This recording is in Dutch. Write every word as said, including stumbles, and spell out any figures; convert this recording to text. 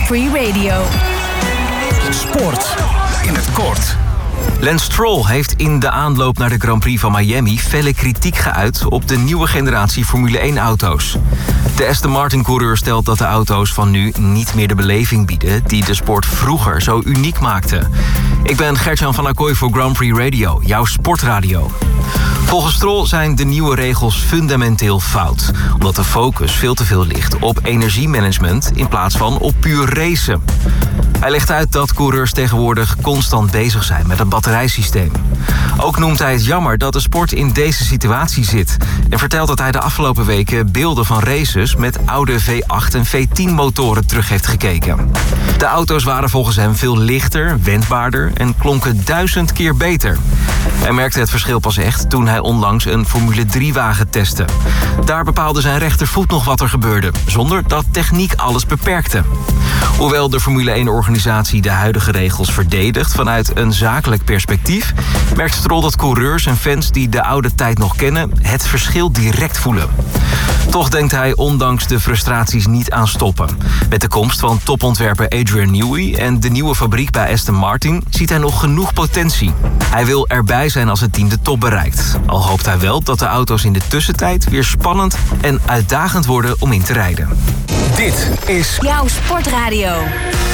Prix Radio. Sport in het kort. Lance Stroll heeft in de aanloop naar de Grand Prix van Miami felle kritiek geuit op de nieuwe generatie Formule één-auto's. De Aston Martin-coureur stelt dat de auto's van nu niet meer de beleving bieden die de sport vroeger zo uniek maakte. Ik ben Gertjan van Acquoy voor Grand Prix Radio, jouw sportradio. Volgens Stroll zijn de nieuwe regels fundamenteel fout, omdat de focus veel te veel ligt op energiemanagement in plaats van op puur racen. Hij legt uit dat coureurs tegenwoordig constant bezig zijn met een batterijsysteem. Ook noemt hij het jammer dat de sport in deze situatie zit en vertelt dat hij de afgelopen weken beelden van races met oude V acht en V tien motoren terug heeft gekeken. De auto's waren volgens hem veel lichter, wendbaarder en klonken duizend keer beter. Hij merkte het verschil pas echt toen hij onlangs een Formule drie wagen testte. Daar bepaalde zijn rechtervoet nog wat er gebeurde, zonder dat techniek alles beperkte. Hoewel de Formule één-organisatie de huidige regels verdedigt vanuit een zakelijk perspectief, merkt Stroll dat coureurs en fans die de oude tijd nog kennen het verschil direct voelen. Toch denkt hij ondanks de frustraties niet aan stoppen. Met de komst van topontwerper Adrian Newey en de nieuwe fabriek bij Aston Martin ziet hij nog genoeg potentie. Hij wil erbij zijn als het team de top bereikt. Al hoopt hij wel dat de auto's in de tussentijd weer spannend en uitdagend worden om in te rijden. Dit is jouw sportradio.